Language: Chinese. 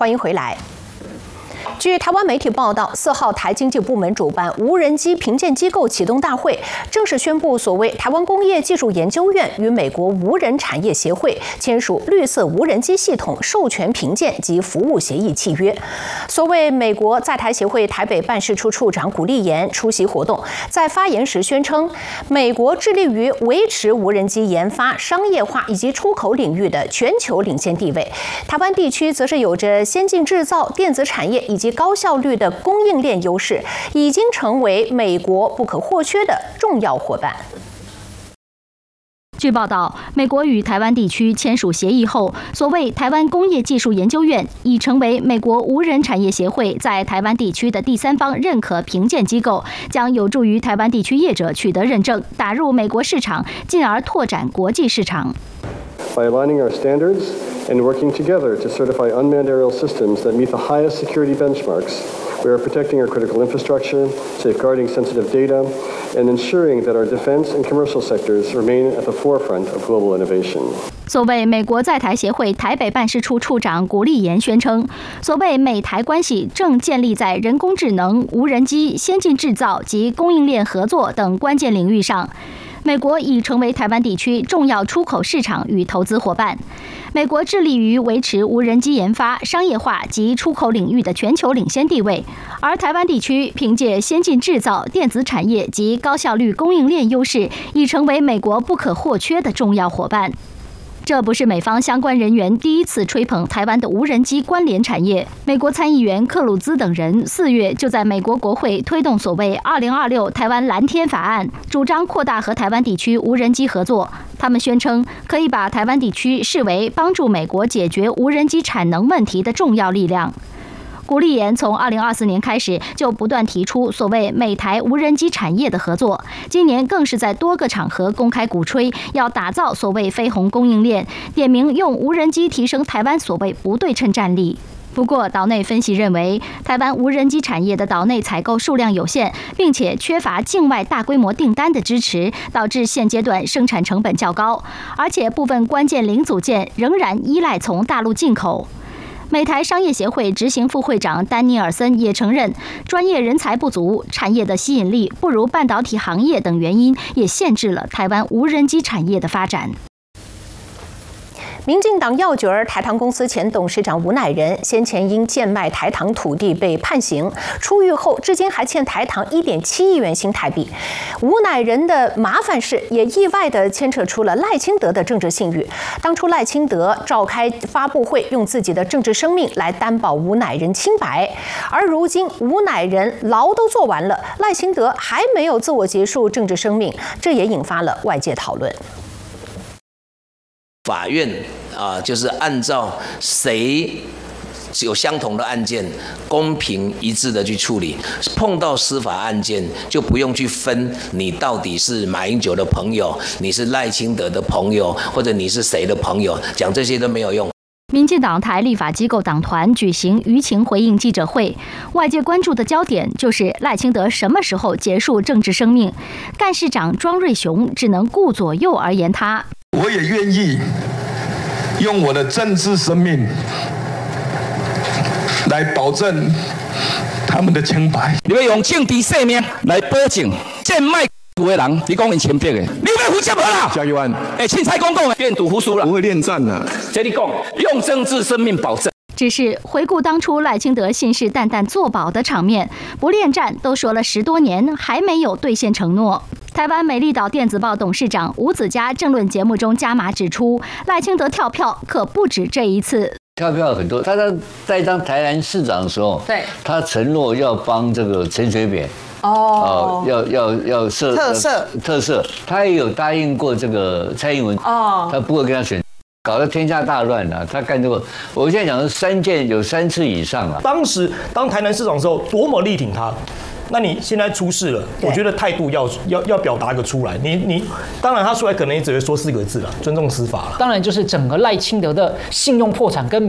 欢迎回来。据台湾媒体报道，4号台经济部门主办无人机评鉴机构启动大会，正式宣布所谓台湾工业技术研究院与美国无人产业协会签署绿色无人机系统授权评鉴及服务协议契约。所谓美国在台协会台北办事处处长古立言出席活动，在发言时宣称，美国致力于维持无人机研发、商业化以及出口领域的全球领先地位，台湾地区则是有着先进制造、电子产业以及高效率的供应链优势，已经成为美国不可或缺的重要伙伴。 据报道，美国与台湾地区签署协议后，所谓台湾工业技术研究院已成为美国无人产业协会在台湾地区的第三方认可评鉴机构，将有助于台湾地区业者取得认证，打入美国市场，进而拓展国际市场。 By aligning our standards and working together to certify unmanned aerial systems that meet the highest security benchmarks, we are protecting our critical infrastructure, safeguarding sensitive data, and ensuring that our defense and commercial sectors remain at the forefront of global innovation. 所谓美国在台协会台北办事处处长古立言宣称，所谓美台关系正建立在人工智能、无人机、先进制造及供应链合作等关键领域上。美国已成为台湾地区重要出口市场与投资伙伴。美国致力于维持无人机研发、商业化及出口领域的全球领先地位，而台湾地区凭借先进制造、电子产业及高效率供应链优势，已成为美国不可或缺的重要伙伴。这不是美方相关人员第一次吹捧台湾的无人机关联产业。美国参议员克鲁兹等人4月就在美国国会推动所谓2026台湾蓝天法案，主张扩大和台湾地区无人机合作。他们宣称可以把台湾地区视为帮助美国解决无人机产能问题的重要力量。古立言从2024年开始就不断提出所谓美台无人机产业的合作，今年更是在多个场合公开鼓吹要打造所谓飞鸿供应链，点名用无人机提升台湾所谓不对称战力。不过，岛内分析认为，台湾无人机产业的岛内采购数量有限，并且缺乏境外大规模订单的支持，导致现阶段生产成本较高，而且部分关键零组件仍然依赖从大陆进口。美台商业协会执行副会长丹尼尔森也承认，专业人才不足、产业的吸引力不如半导体行业等原因，也限制了台湾无人机产业的发展。 民进党要角儿台糖公司前董事长吴乃仁先前因贱卖台糖土地被判刑，出狱后至今还欠台糖1.7亿元新台币。吴乃仁的麻烦事也意外地牵扯出了赖清德的政治信誉。当初赖清德召开发布会，用自己的政治生命来担保吴乃仁清白，而如今吴乃仁牢都做完了，赖清德还没有自我结束政治生命，这也引发了外界讨论。 法院就是按照谁有相同的案件，公平一致的去处理。碰到司法案件，就不用去分你到底是马英九的朋友，你是赖清德的朋友，或者你是谁的朋友，讲这些都没有用。 民进党台立法机构党团举行舆情回应记者会，外界关注的焦点就是赖清德什么时候结束政治生命。干事长庄瑞雄只能顾左右而言他。 我也愿意用我的政治生命来保证他们的清白。 你要用政治生命来保证贱卖土的人，你讲因清白的，你要负责无啦？ 加油案， 凊彩讲的，变赌服输了， 不会恋战了。 这你讲，用政治生命保证。 只是回顾当初赖清德信誓旦旦作保的场面，不恋战都说了10多年，还没有兑现承诺。台湾美丽岛电子报董事长吴子嘉政论节目中加码指出，赖清德跳票可不止这一次。 跳票很多，他在当台南市长的时候， 对， 他承诺要帮这个陈水扁要设特色，他也有答应过这个蔡英文，他不会跟他选。搞得天下大乱了，他干这个，我现在讲的有3次以上了。 当时当台南市长的时候，多么力挺他，那你现在出事了，我觉得态度要表达个出来。你当然他出来可能也只会说4个字了，尊重司法了。 当然就是整个赖清德的信用破产跟